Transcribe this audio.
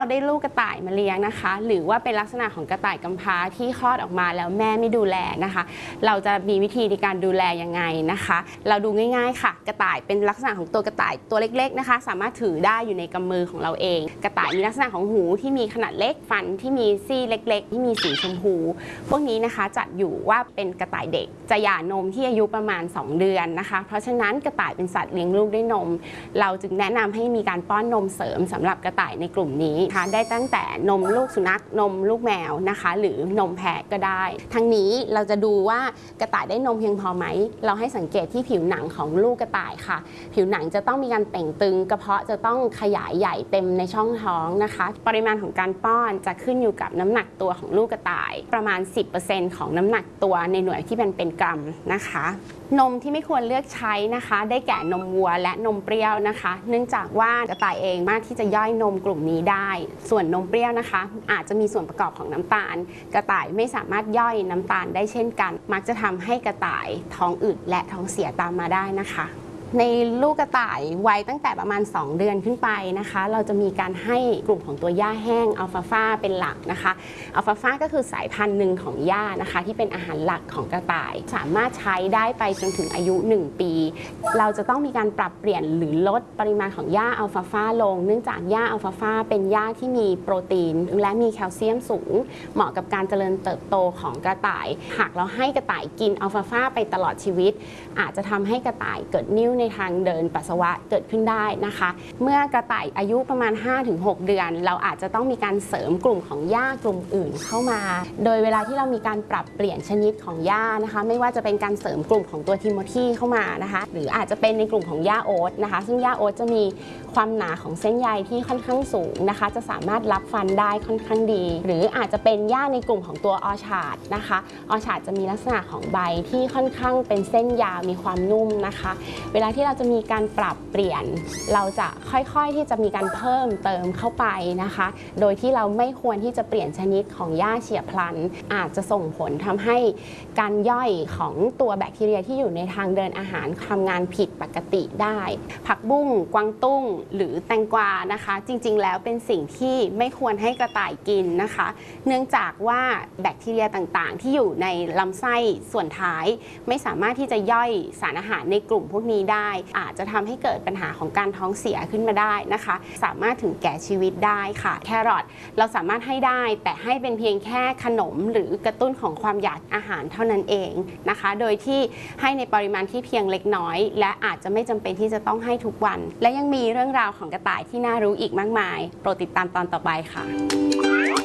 เราได้ลูกกระต่ายมาเลี้ยงนะคะหรือว่าเป็นลักษณะของกระต่ายกำพร้าที่คลอดออกมาแล้วแม่ไม่ดูแลนะคะเราจะมีวิธีในการดูแลยังไงนะคะเราดูง่ายๆค่ะกระต่ายเป็นลักษณะของตัวกระต่ายตัวเล็กๆนะคะสามารถถือได้อยู่ในกำมือของเราเองกระต่ายมีลักษณะของหูที่มีขนาดเล็กฟันที่มีซี่เล็กๆที่มีสีชมพูพวกนี้นะคะจัดอยู่ว่าเป็นกระต่ายเด็กจะหย่านมที่อายุประมาณ2เดือนนะคะเพราะฉะนั้นกระต่ายเป็นสัตว์เลี้ยงลูกด้วยนมเราจึงแนะนำให้มีการป้อนนมเสริมสำหรับกระต่ายในกลุ่มนี้ทานได้ตั้งแต่นมลูกสุนัขนมลูกแมวนะคะหรือนมแพะก็ได้ทั้งนี้เราจะดูว่ากระต่ายได้นมเพียงพอไหมเราให้สังเกตที่ผิวหนังของลูกกระต่ายค่ะผิวหนังจะต้องมีการเต่งตึงกระเพาะจะต้องขยายใหญ่เต็มในช่องท้องนะคะปริมาณของการป้อนจะขึ้นอยู่กับน้ำหนักตัวของลูกกระต่ายประมาณ 10% ของน้ำหนักตัวในหน่วยที่เป็นกรัมนะคะนมที่ไม่ควรเลือกใช้นะคะได้แก่นมวัวและนมเปรี้ยวนะคะเนื่องจากว่ากระต่ายเองมากที่จะย่อยนมกลุ่มนี้ได้ส่วนนมเปรี้ยวนะคะอาจจะมีส่วนประกอบของน้ำตาลกระต่ายไม่สามารถย่อยน้ำตาลได้เช่นกันมักจะทำให้กระต่ายท้องอืดและท้องเสียตามมาได้นะคะในลูกกระต่ายวัยตั้งแต่ประมาณ2เดือนขึ้นไปนะคะเราจะมีการให้กลุ่มของตัวหญ้าแห้งอัลฟาฟาเป็นหลักนะคะอัลฟาฟาก็คือสายพันธุ์หนึ่งของหญ้านะคะที่เป็นอาหารหลักของกระต่ายสามารถใช้ได้ไปจนถึงอายุ1ปีเราจะต้องมีการปรับเปลี่ยนหรือลดปริมาณของหญ้าอัลฟาฟาลงเนื่องจากหญ้าอัลฟาฟาเป็นหญ้าที่มีโปรตีนและมีแคลเซียมสูงเหมาะกับการเจริญเติบโตของกระต่ายหากเราให้กระต่ายกินอัลฟาฟาไปตลอดชีวิตอาจจะทำให้กระต่ายเกิดนิ่วในทางเดินปัสสาวะเกิดขึ้นได้นะคะเมื่อกระต่ายอายุประมาณ 5-6 เดือนเราอาจจะต้องมีการเสริมกลุ่มของหญ้ากลุ่มอื่นเข้ามาโดยเวลาที่เรามีการปรับเปลี่ยนชนิดของหญ้านะคะไม่ว่าจะเป็นการเสริมกลุ่มของตัวทิโมธีเข้ามานะคะหรืออาจจะเป็นในกลุ่มของหญ้าโอ๊ตนะคะซึ่งหญ้าโอ๊ตจะมีความหนาของเส้นใยที่ค่อนข้างสูงนะคะจะสามารถรับฟันได้ค่อนข้างดีหรืออาจจะเป็นหญ้าในกลุ่มของตัวออชาร์ดนะคะออชาร์ดจะมีลักษณะของใบที่ค่อนข้างเป็นเส้นยาวมีความนุ่มนะคะเวลาที่เราจะมีการปรับเปลี่ยนเราจะค่อยๆที่จะมีการเพิ่มเติมเข้าไปนะคะโดยที่เราไม่ควรที่จะเปลี่ยนชนิดของหญ้าเฉียบพลันอาจจะส่งผลทำให้การย่อยของตัวแบคทีเรียที่อยู่ในทางเดินอาหารทำงานผิดปกติได้ผักบุ้งกวางตุ้งหรือแตงกวานะคะจริงๆแล้วเป็นสิ่งที่ไม่ควรให้กระต่ายกินนะคะเนื่องจากว่าแบคทีเรียต่างๆที่อยู่ในลำไส้ส่วนท้ายไม่สามารถที่จะย่อยสารอาหารในกลุ่มพวกนี้ได้อาจจะทำให้เกิดปัญหาของการท้องเสียขึ้นมาได้นะคะสามารถถึงแก่ชีวิตได้ค่ะแครอทเราสามารถให้ได้แต่ให้เป็นเพียงแค่ขนมหรือกระตุ้นของความอยากอาหารเท่านั้นเองนะคะโดยที่ให้ในปริมาณที่เพียงเล็กน้อยและอาจจะไม่จำเป็นที่จะต้องให้ทุกวันและยังมีเรื่องราวของกระต่ายที่น่ารู้อีกมากมายโปรดติดตามตอนต่อไปค่ะ